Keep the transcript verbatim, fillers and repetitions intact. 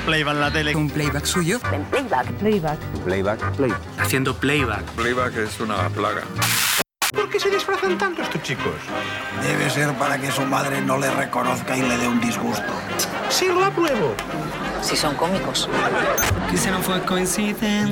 playback en la tele. ¿Un playback suyo? En playback. Playback. Playback. Playback. Haciendo playback. Playback es una plaga. ¿Por qué se disfrazan tanto estos chicos? Debe ser para que su madre no le reconozca y le dé un disgusto. ¡Sí, lo apruebo! Si son cómicos. Quizá no fue coincidencia.